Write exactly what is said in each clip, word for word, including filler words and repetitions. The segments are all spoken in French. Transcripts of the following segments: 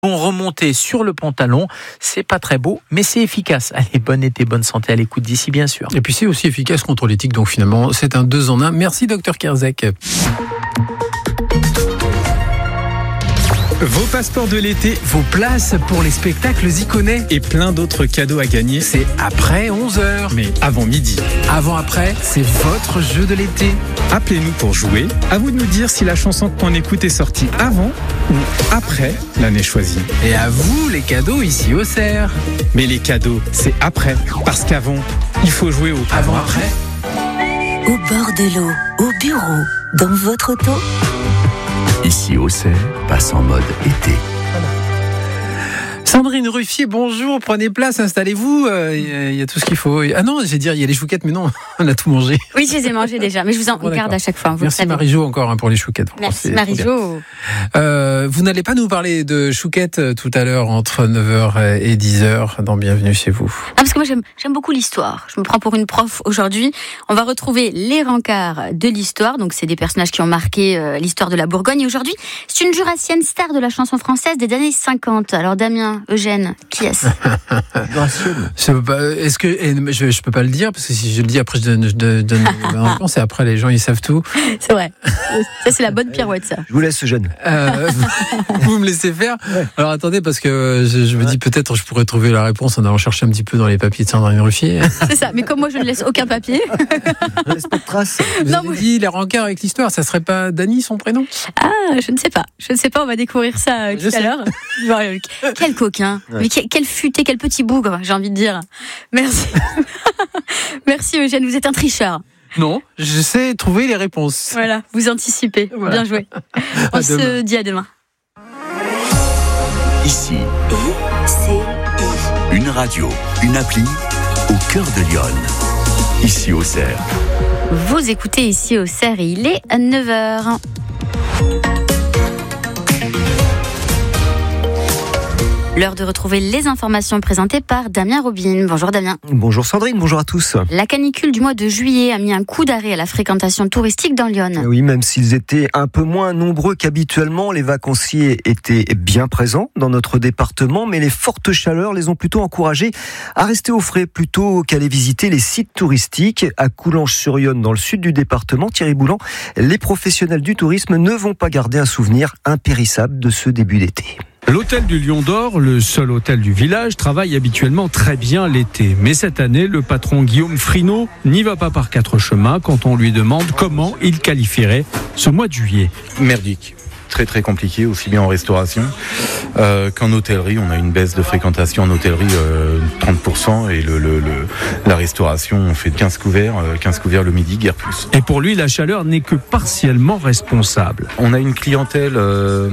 On remonter sur le pantalon, c'est pas très beau, mais c'est efficace. Allez, bon été, bonne santé à l'écoute d'ici, bien sûr. Et puis c'est aussi efficace contre les tiques, donc finalement, c'est un deux en un. Merci, docteur Kerzek. Vos passeports de l'été, Vos places pour les spectacles Ziconet. et plein d'autres cadeaux à gagner, C'est après onze heures. mais avant midi. Avant-après, c'est votre jeu de l'été. Appelez-nous pour jouer. À vous de nous dire si la chanson qu'on écoute est sortie avant ou après l'année choisie. Et à vous, les cadeaux ici au Cerf. Mais les cadeaux, c'est après. Parce qu'avant, il faut jouer au Avant-après. Au bord de l'eau, au bureau, dans votre auto. Ici au Cerf, passe en mode été. Sandrine Ruffier, bonjour, prenez place, installez-vous, il euh, y, y a tout ce qu'il faut. Ah non, j'ai dire, il y a les chouquettes, mais non, on a tout mangé. Oui, je les ai mangés déjà, mais je vous en Bon, garde d'accord. à chaque fois. Vous Merci le savez. Marie-Jo encore hein, pour les chouquettes. Merci C'est trop bien. Marie-Jo. Euh, vous n'allez pas nous parler de chouquettes euh, tout à l'heure entre neuf heures et dix heures dans Bienvenue chez vous. Ah, parce que moi j'aime, j'aime beaucoup l'histoire. Je me prends pour une prof aujourd'hui. On va retrouver les rencarts de l'histoire. Donc c'est des personnages qui ont marqué euh, l'histoire de la Bourgogne. Et aujourd'hui, c'est une jurassienne star de la chanson française des années cinquante. Alors Damien, Eugène, qui est-ce? Je peux pas- Est-ce que eh, je, je peux pas le dire parce que si je le dis après je donne, je donne une réponse et après les gens ils savent tout. C'est vrai. Ça c'est la bonne pirouette, ça. Je vous laisse, jeune. Euh, vous me laissez faire. Alors attendez parce que je, je me dis peut-être je pourrais trouver la réponse en allant chercher un petit peu dans les papiers de Sandrine Ruffier. C'est ça. Mais comme moi je ne laisse aucun papier. Je laisse pas de traces. Vous Non, avez moi- dit les rencarts avec l'histoire, ça serait pas Dany son prénom? Ah, je ne sais pas. Je ne sais pas. On va découvrir ça euh, Je tout à sais. l'heure. Genre, euh, Quel coquin. Mais quel, quel futé, quel petit bougre, j'ai envie de dire. Merci. Merci Eugène. Vous êtes un tricheur. Non, je sais trouver les réponses. Voilà. Vous anticipez. Voilà. Bien joué. On À se demain. dit à demain. Ici, I, C, I. une radio, une appli au cœur de Lyon. Ici au Cerf. Vous écoutez ici au Cerf et il est neuf heures. L'heure de retrouver les informations présentées par Damien Robin. Bonjour Damien. Bonjour Sandrine, bonjour à tous. La canicule du mois de juillet a mis un coup d'arrêt à la fréquentation touristique dans Lyon. Oui, même s'ils étaient un peu moins nombreux qu'habituellement, les vacanciers étaient bien présents dans notre département, mais les fortes chaleurs les ont plutôt encouragés à rester au frais plutôt qu'à aller visiter les sites touristiques. À Coulanges-sur-Yonne, dans le sud du département, Thierry Boulan, les professionnels du tourisme ne vont pas garder un souvenir impérissable de ce début d'été. L'hôtel du Lion d'Or, le seul hôtel du village, travaille habituellement très bien l'été. Mais cette année, le patron Guillaume Frinaud n'y va pas par quatre chemins quand on lui demande comment il qualifierait ce mois de juillet. Merdique. Très très compliqué, aussi bien en restauration euh, qu'en hôtellerie. On a une baisse de fréquentation en hôtellerie euh, trente pour cent et le, le, le, la restauration, on fait quinze couverts, euh, quinze couverts le midi, guère plus. Et pour lui, la chaleur n'est que partiellement responsable. On a une clientèle euh,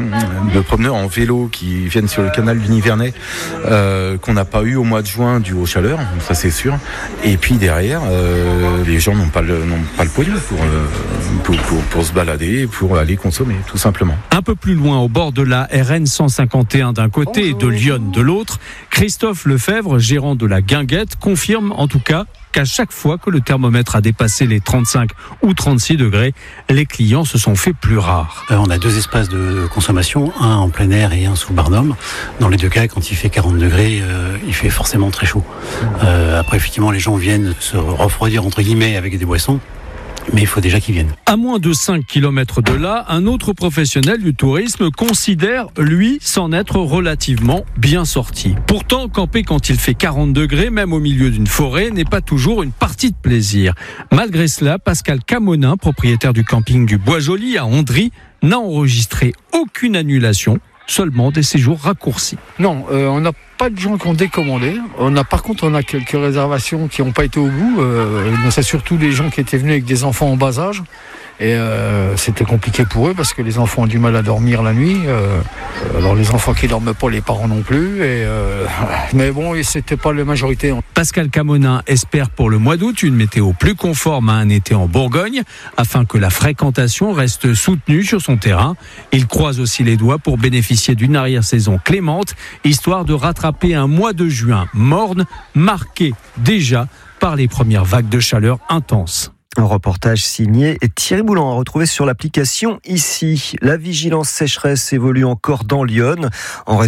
de promeneurs en vélo qui viennent sur le canal du Nivernais euh, qu'on n'a pas eu au mois de juin dû aux chaleurs, ça c'est sûr. Et puis derrière, euh, les gens n'ont pas le, n'ont pas le pognon pour, euh, pour, pour, pour se balader, pour aller consommer, tout simplement. Un peu plus loin, au bord de la R N cent cinquante et un d'un côté et de Lyon de l'autre, Christophe Lefebvre, gérant de la Guinguette, confirme en tout cas qu'à chaque fois que le thermomètre a dépassé les trente-cinq ou trente-six degrés, les clients se sont fait plus rares. Euh, on a deux espaces de consommation, un en plein air et un sous Barnum. Dans les deux cas, quand il fait quarante degrés, euh, il fait forcément très chaud. Euh, après, effectivement, les gens viennent se refroidir, entre guillemets, avec des boissons. Mais il faut déjà qu'ils viennent. À moins de cinq kilomètres de là, un autre professionnel du tourisme considère, lui, s'en être relativement bien sorti. Pourtant, camper quand il fait quarante degrés, même au milieu d'une forêt, n'est pas toujours une partie de plaisir. Malgré cela, Pascal Camonin, propriétaire du camping du Bois-Joli à Ondry, n'a enregistré aucune annulation, seulement des séjours raccourcis. Non, euh, on n'a pas de gens qui ont décommandé. On a, par contre, on a quelques réservations qui n'ont pas été au bout. Euh, c'est surtout des gens qui étaient venus avec des enfants en bas âge. Et euh, c'était compliqué pour eux parce que les enfants ont du mal à dormir la nuit. Euh, alors les enfants qui dorment pas, les parents non plus. Et euh, mais bon, c'était pas la majorité. Pascal Camonin espère pour le mois d'août une météo plus conforme à un été en Bourgogne, afin que la fréquentation reste soutenue sur son terrain. Il croise aussi les doigts pour bénéficier d'une arrière-saison clémente, histoire de rattraper un mois de juin morne, marqué déjà par les premières vagues de chaleur intenses. Un reportage signé Thierry Boulan à retrouver sur l'application ici. La vigilance sécheresse évolue encore dans Lyon. En